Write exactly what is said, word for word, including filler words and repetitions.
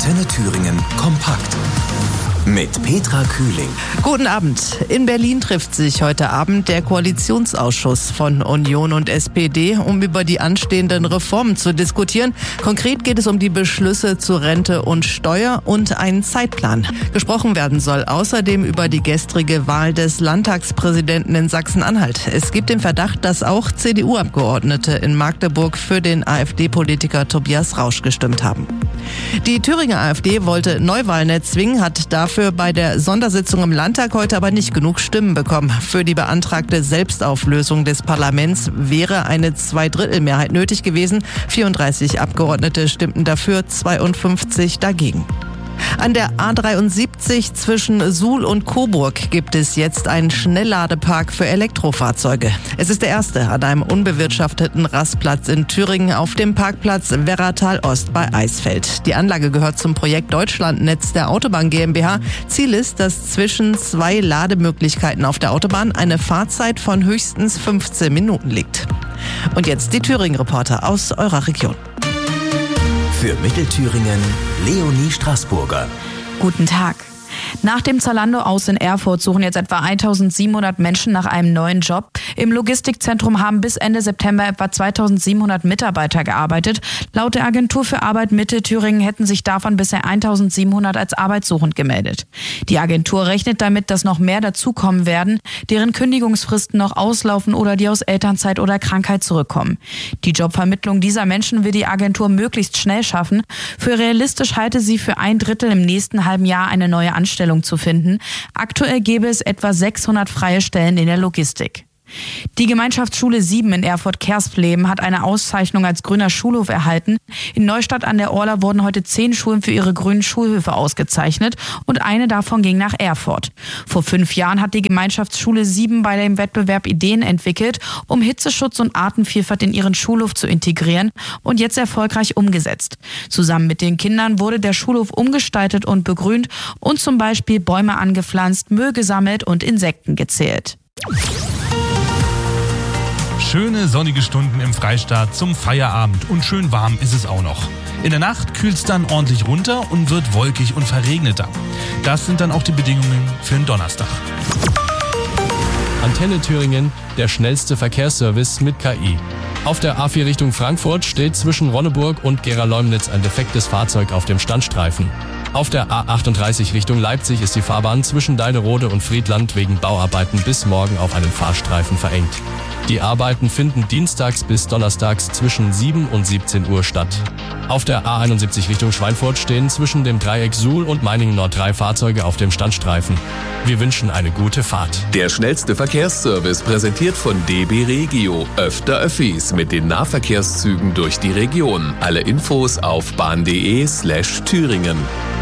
Antenne Thüringen kompakt. Mit Petra Kühling. Guten Abend. In Berlin trifft sich heute Abend der Koalitionsausschuss von Union und S P D, um über die anstehenden Reformen zu diskutieren. Konkret geht es um die Beschlüsse zu Rente und Steuer und einen Zeitplan. Gesprochen werden soll außerdem über die gestrige Wahl des Landtagspräsidenten in Sachsen-Anhalt. Es gibt den Verdacht, dass auch C D U-Abgeordnete in Magdeburg für den AfD-Politiker Tobias Rausch gestimmt haben. Die Thüringer AfD wollte Neuwahlen erzwingen, hat dafür bei der Sondersitzung im Landtag heute aber nicht genug Stimmen bekommen. Für die beantragte Selbstauflösung des Parlaments wäre eine Zweidrittelmehrheit nötig gewesen. vierunddreißig Abgeordnete stimmten dafür, zweiundfünfzig dagegen. An der A dreiundsiebzig zwischen Suhl und Coburg gibt es jetzt einen Schnellladepark für Elektrofahrzeuge. Es ist der erste an einem unbewirtschafteten Rastplatz in Thüringen auf dem Parkplatz Werratal Ost bei Eisfeld. Die Anlage gehört zum Projekt Deutschlandnetz der Autobahn GmbH. Ziel ist, dass zwischen zwei Lademöglichkeiten auf der Autobahn eine Fahrzeit von höchstens fünfzehn Minuten liegt. Und jetzt die Thüringen-Reporter aus eurer Region. Für Mittelthüringen Leonie Straßburger. Guten Tag. Nach dem Zalando-Aus in Erfurt suchen jetzt etwa eintausendsiebenhundert Menschen nach einem neuen Job. Im Logistikzentrum haben bis Ende September etwa zweitausendsiebenhundert Mitarbeiter gearbeitet. Laut der Agentur für Arbeit Mitte Thüringen hätten sich davon bisher eintausendsiebenhundert als arbeitssuchend gemeldet. Die Agentur rechnet damit, dass noch mehr dazukommen werden, deren Kündigungsfristen noch auslaufen oder die aus Elternzeit oder Krankheit zurückkommen. Die Jobvermittlung dieser Menschen will die Agentur möglichst schnell schaffen. Für realistisch halte sie für ein Drittel im nächsten halben Jahr eine neue Anstellung zu finden. Aktuell gäbe es etwa sechshundert freie Stellen in der Logistik. Die Gemeinschaftsschule sieben in Erfurt-Kerspleben hat eine Auszeichnung als grüner Schulhof erhalten. In Neustadt an der Orla wurden heute zehn Schulen für ihre grünen Schulhöfe ausgezeichnet und eine davon ging nach Erfurt. Vor fünf Jahren hat die Gemeinschaftsschule sieben bei dem Wettbewerb Ideen entwickelt, um Hitzeschutz und Artenvielfalt in ihren Schulhof zu integrieren und jetzt erfolgreich umgesetzt. Zusammen mit den Kindern wurde der Schulhof umgestaltet und begrünt und zum Beispiel Bäume angepflanzt, Müll gesammelt und Insekten gezählt. Schöne sonnige Stunden im Freistaat zum Feierabend und schön warm ist es auch noch. In der Nacht kühlt es dann ordentlich runter und wird wolkig und verregneter. Das sind dann auch die Bedingungen für den Donnerstag. Antenne Thüringen, der schnellste Verkehrsservice mit K I. Auf der A vier Richtung Frankfurt steht zwischen Ronneburg und Gera-Leumnitz ein defektes Fahrzeug auf dem Standstreifen. Auf der A achtunddreißig Richtung Leipzig ist die Fahrbahn zwischen Deilerode und Friedland wegen Bauarbeiten bis morgen auf einen Fahrstreifen verengt. Die Arbeiten finden dienstags bis donnerstags zwischen sieben und siebzehn Uhr statt. Auf der A einundsiebzig Richtung Schweinfurt stehen zwischen dem Dreieck Suhl und Meiningen Nord drei Fahrzeuge auf dem Standstreifen. Wir wünschen eine gute Fahrt. Der schnellste Verkehrsservice präsentiert von D B Regio. Öfter Öffis mit den Nahverkehrszügen durch die Region. Alle Infos auf bahn punkt de slash Thüringen.